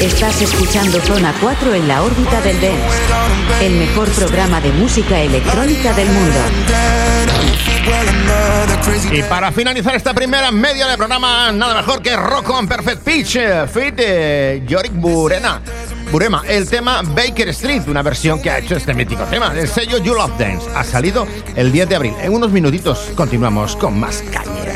Estás escuchando Zona 4 en la órbita del dance. El mejor programa de música electrónica del mundo. Y para finalizar esta primera media de programa, nada mejor que Rocco en Perfect Pitch, feat Yorick Burema, el tema Baker Street, una versión que ha hecho este mítico tema del sello You Love Dance. Ha salido el 10 de abril. En unos minutitos continuamos con más cañera.